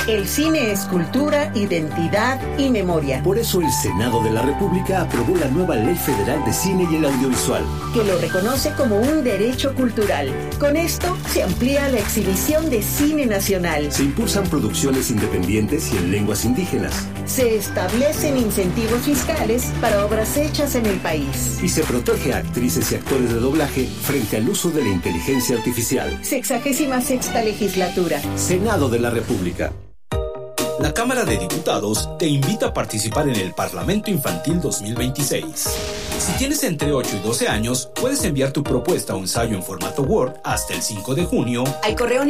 El cine es cultura, identidad y memoria. Por eso el Senado de la República aprobó la nueva Ley Federal de Cine y el Audiovisual, que lo reconoce como un derecho cultural. Con esto se amplía la exhibición de cine nacional. Se impulsan producciones independientes y en lenguas indígenas. Se establecen incentivos fiscales para obras hechas en el país. Y se protege a actrices y actores de doblaje frente al uso de la inteligencia artificial. 66ª legislatura. Senado de la República. La Cámara de Diputados te invita a participar en el Parlamento Infantil 2026. Si tienes entre 8 y 12 años, puedes enviar tu propuesta o ensayo en formato Word hasta el 5 de junio al correo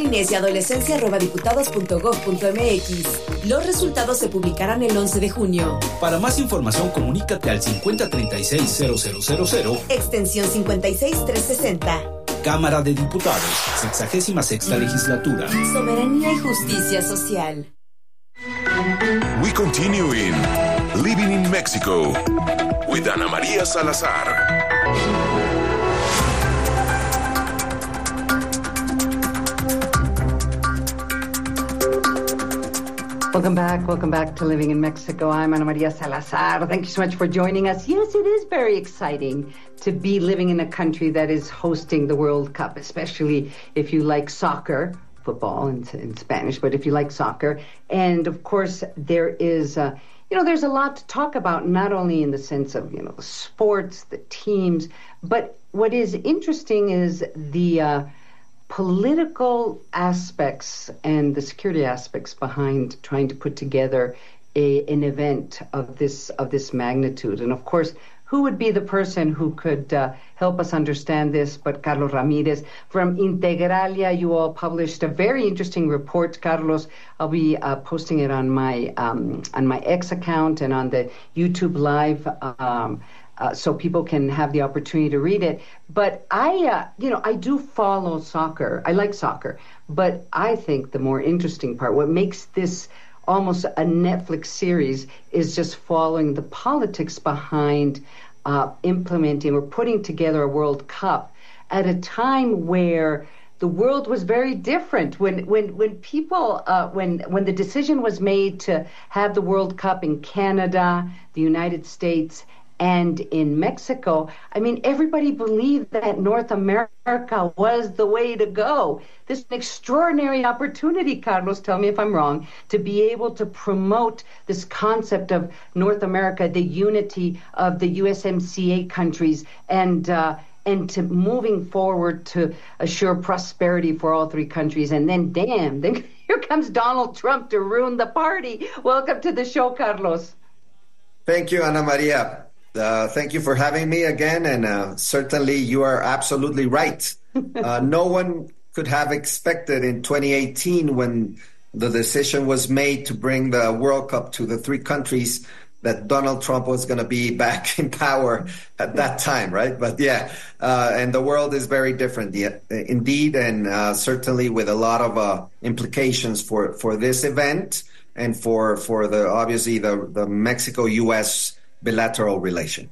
ninesia@diputados.gov.mx. Los resultados se publicarán el 11 de junio. Para más información, comunícate al 5036-0000, extensión 56360. Cámara de Diputados, 66ª legislatura. Soberanía y justicia social. We continue in Living in Mexico with Ana María Salazar. Welcome back to Living in Mexico. I'm Ana Maria Salazar. Thank you so much for joining us. Yes, it is very exciting to be living in a country that is hosting the World Cup, especially if you like soccer, football in Spanish, but if you like soccer. And of course, there is, there's a lot to talk about, not only in the sense of, the sports, the teams, but what is interesting is the political aspects and the security aspects behind trying to put together an event of this magnitude. And of course, who would be the person who could help us understand this but Carlos Ramirez from Integralia? You all published a very interesting report, Carlos. I'll be posting it on my X account and on the YouTube Live, so people can have the opportunity to read it. But I do follow soccer. I like soccer, but I think the more interesting part, what makes this almost a Netflix series, is just following the politics behind implementing or putting together a World Cup at a time where the world was very different. When people when the decision was made to have the World Cup in Canada, the United States, and in Mexico, I mean, everybody believed that North America was the way to go. This is an extraordinary opportunity, Carlos, tell me if I'm wrong, to be able to promote this concept of North America, the unity of the USMCA countries, and to moving forward to assure prosperity for all three countries. And then, then here comes Donald Trump to ruin the party. Welcome to the show, Carlos. Thank you, Ana Maria. Thank you for having me again, and certainly you are absolutely right. No one could have expected in 2018, when the decision was made to bring the World Cup to the three countries, that Donald Trump was going to be back in power at that time, right? But and the world is very different indeed, and certainly with a lot of implications for this event and for the obviously the Mexico-U.S. bilateral relation.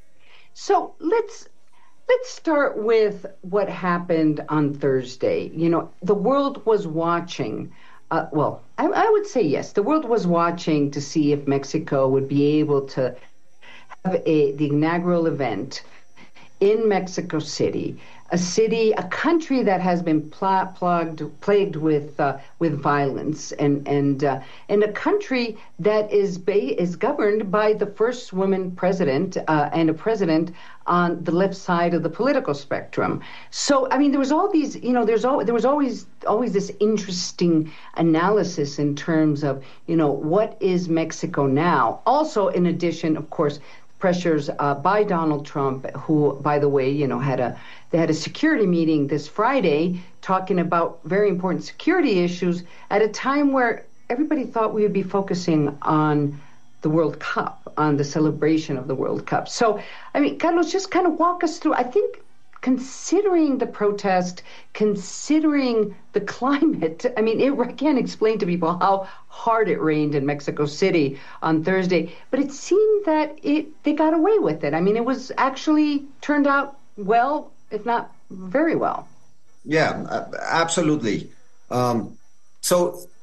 So let's start with what happened on Thursday. The world was watching. I would say yes. The world was watching to see if Mexico would be able to have the inaugural event in Mexico City, a country that has been plagued with violence, and a country that is governed by the first woman president and a president on the left side of the political spectrum. So, I mean, there was all these, there was always this interesting analysis in terms of, what is Mexico now? Also, in addition, of course, pressures by Donald Trump, who, by the way, they had a security meeting this Friday talking about very important security issues at a time where everybody thought we would be focusing on the World Cup, on the celebration of the World Cup. So, I mean, Carlos, just kind of walk us through, I think, considering the protest, considering the climate, I mean, I can't explain to people how hard it rained in Mexico City on Thursday, but it seemed that they got away with it. I mean, it was actually turned out well, if not very well. Yeah, absolutely. So